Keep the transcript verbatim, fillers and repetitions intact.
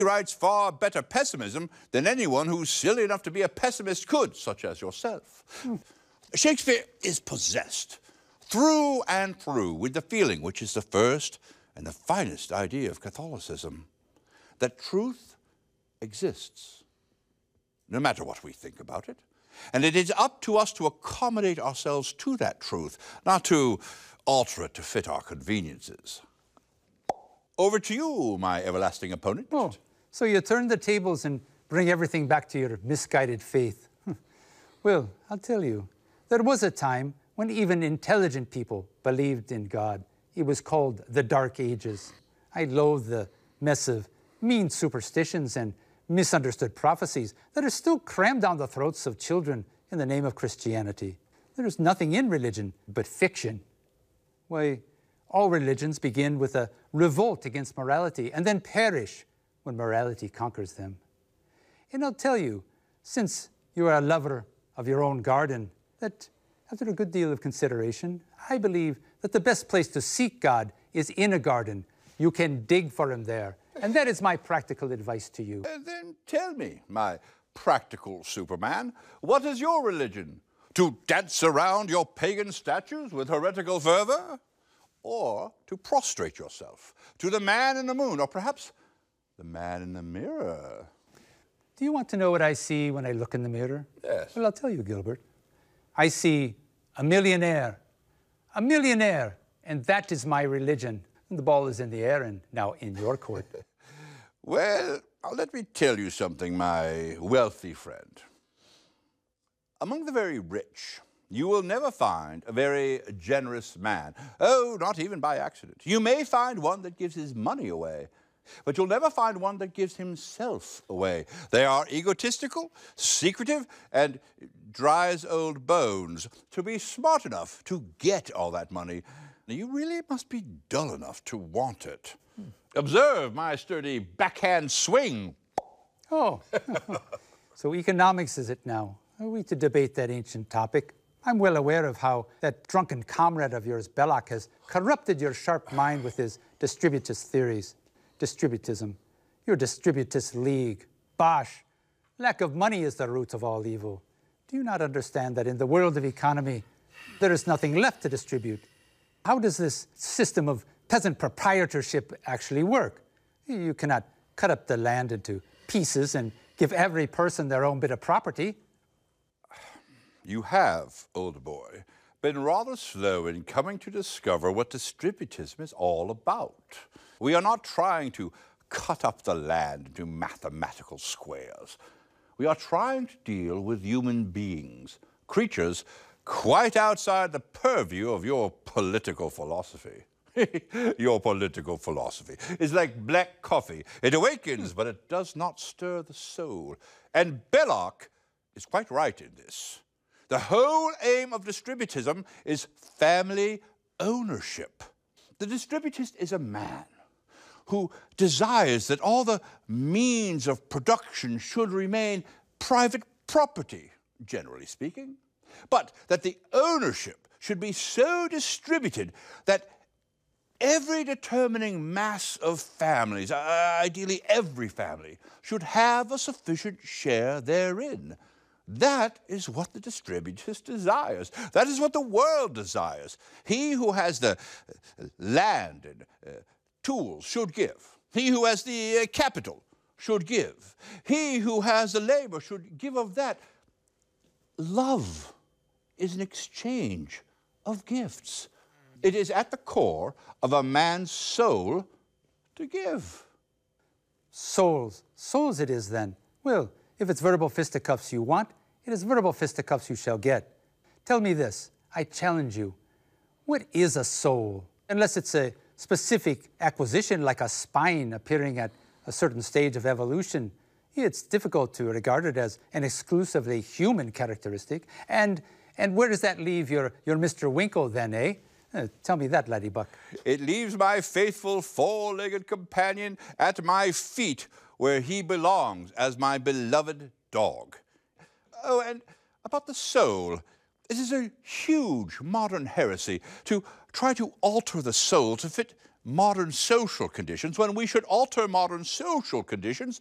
He writes far better pessimism than anyone who's silly enough to be a pessimist could, such as yourself. Hmm. Shakespeare is possessed through and through with the feeling, which is the first and the finest idea of Catholicism, that truth exists, no matter what we think about it. And it is up to us to accommodate ourselves to that truth, not to alter it to fit our conveniences. Over to you, my everlasting opponent. Oh, so you turn the tables and bring everything back to your misguided faith. Well, I'll tell you, there was a time when even intelligent people believed in God. It was called the Dark Ages. I loathe the mess of mean superstitions and misunderstood prophecies that are still crammed down the throats of children in the name of Christianity. There is nothing in religion but fiction. Why, all religions begin with a revolt against morality and then perish when morality conquers them. And I'll tell you, since you are a lover of your own garden, that after a good deal of consideration, I believe that the best place to seek God is in a garden. You can dig for him there. And that is my practical advice to you. Uh, then tell me, my practical Superman, what is your religion? To dance around your pagan statues with heretical fervor? Or to prostrate yourself to the man in the moon, or perhaps the man in the mirror? Do you want to know what I see when I look in the mirror? Yes. Well, I'll tell you, Gilbert. I see a millionaire, a millionaire, and that is my religion. And the ball is in the air and now in your court. Well, let me tell you something, my wealthy friend. Among the very rich, you will never find a very generous man. Oh, not even by accident. You may find one that gives his money away, but you'll never find one that gives himself away. They are egotistical, secretive, and dry as old bones. To be smart enough to get all that money, you really must be dull enough to want it. Hmm. Observe my sturdy backhand swing. Oh, so economics is it now? Are we to debate that ancient topic? I'm well aware of how that drunken comrade of yours, Belloc, has corrupted your sharp mind with his distributist theories. Distributism, your distributist league. Bosh! Lack of money is the root of all evil. Do you not understand that in the world of economy, there is nothing left to distribute? How does this system of peasant proprietorship actually work? You cannot cut up the land into pieces and give every person their own bit of property. You have, old boy, been rather slow in coming to discover what distributism is all about. We are not trying to cut up the land into mathematical squares. We are trying to deal with human beings, creatures quite outside the purview of your political philosophy. Your political philosophy is like black coffee. It awakens, but it does not stir the soul. And Belloc is quite right in this. The whole aim of distributism is family ownership. The distributist is a man who desires that all the means of production should remain private property, generally speaking, but that the ownership should be so distributed that every determining mass of families, uh, ideally every family, should have a sufficient share therein. That is what the distributist desires. That is what the world desires. He who has the land and uh, tools should give. He who has the uh, capital should give. He who has the labor should give of that. Love is an exchange of gifts. It is at the core of a man's soul to give. Souls. Souls it is then. Well, if it's verbal fisticuffs you want, it is verbal fisticuffs you shall get. Tell me this, I challenge you. What is a soul? Unless it's a specific acquisition like a spine appearing at a certain stage of evolution, it's difficult to regard it as an exclusively human characteristic. And, and where does that leave your, your Mister Winkle then, eh? Uh, tell me that, laddie buck. It leaves my faithful four-legged companion at my feet, where he belongs as my beloved dog. Oh, and about the soul, it is a huge modern heresy to try to alter the soul to fit modern social conditions when we should alter modern social conditions